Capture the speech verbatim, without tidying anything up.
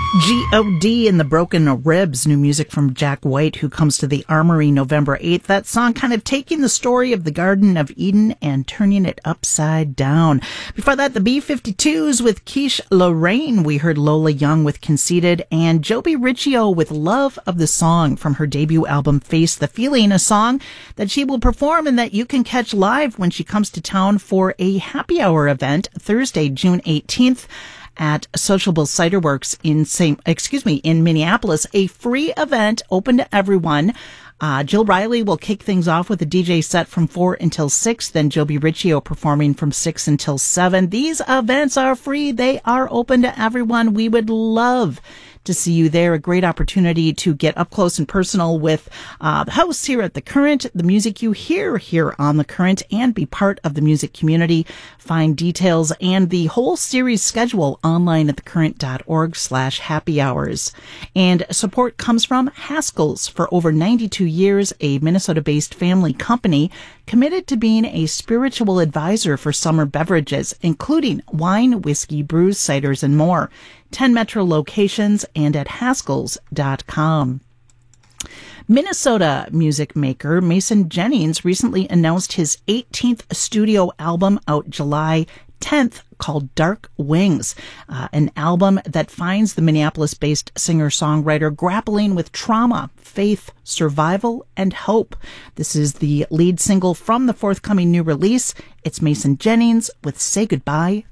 G O D and the Broken Ribs, new music from Jack White, who comes to the Armory November eighth. That song kind of taking the story of the Garden of Eden and turning it upside down. Before that, the B fifty-twos with Quiche Lorraine. We heard Lola Young with Conceited and Joby Riccio with Love of the Song from her debut album Face the Feeling, a song that she will perform and that you can catch live when she comes to town for a happy hour event Thursday, June eighteenth. At Sociable Cider Works in Saint, excuse me, in Minneapolis, a free event open to everyone. Uh, Jill Riley will kick things off with a D J set from four until six, then Joby Riccio performing from six until seven. These events are free. They are open to everyone. We would love to see you there. A great opportunity to get up close and personal with uh, the hosts here at The Current, the music you hear here on The Current, and be part of the music community. Find details and the whole series schedule online at thecurrent.org slash happy hours. And support comes from Haskell's. For over ninety-two years, a Minnesota-based family company committed to being a spiritual advisor for summer beverages, including wine, whiskey, brews, ciders, and more. ten Metro locations and at haskells dot com. Minnesota music maker Mason Jennings recently announced his eighteenth studio album out July tenth called Dark Wings, uh, an album that finds the Minneapolis-based singer-songwriter grappling with trauma, faith, survival, and hope. This is the lead single from the forthcoming new release. It's Mason Jennings with Say Goodbye